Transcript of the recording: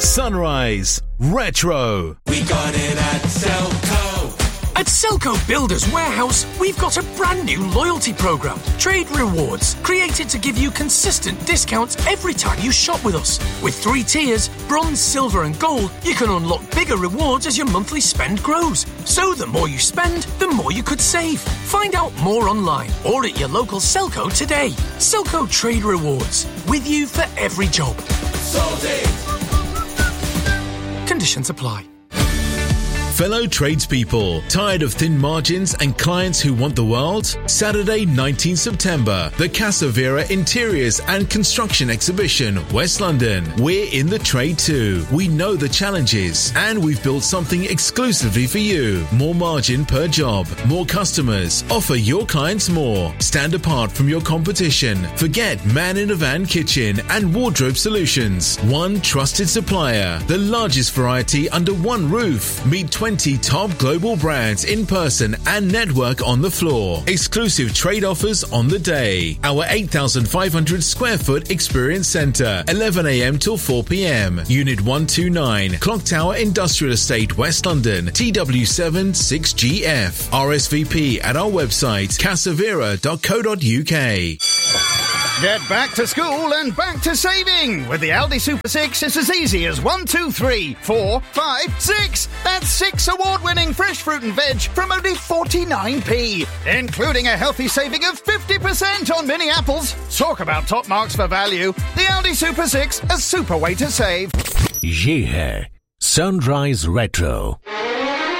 Sunrise Retro. We got it at Selco. At Selco Builders Warehouse, we've got a brand new loyalty programme, Trade Rewards, created to give you consistent discounts every time you shop with us. With 3 tiers, bronze, silver and gold, you can unlock bigger rewards as your monthly spend grows. So the more you spend, the more you could save. Find out more online or at your local Selco today. Selco Trade Rewards, with you for every job. Sold it. Conditions apply. Fellow tradespeople, tired of thin margins and clients who want the world? Saturday, 19 September, the Casa Vera Interiors and Construction Exhibition, West London. We're in the trade too. We know the challenges and we've built something exclusively for you. More margin per job, more customers. Offer your clients more. Stand apart from your competition. Forget man-in-a-van kitchen and wardrobe solutions. One trusted supplier. The largest variety under one roof. Meet 20 top global brands in person and network on the floor. Exclusive trade offers on the day. Our 8,500 square foot experience centre, 11 a.m. till 4 p.m. Unit 129, Clock Tower Industrial Estate, West London, TW7 6GF. RSVP at our website, casavera.co.uk. Get back to school and back to saving. With the Aldi Super 6, it's as easy as 1, 2, 3, 4, 5, 6. That's 6 award-winning fresh fruit and veg from only 49p, including a healthy saving of 50% on mini apples. Talk about top marks for value. The Aldi Super 6, a super way to save. ये है Sunrise Retro.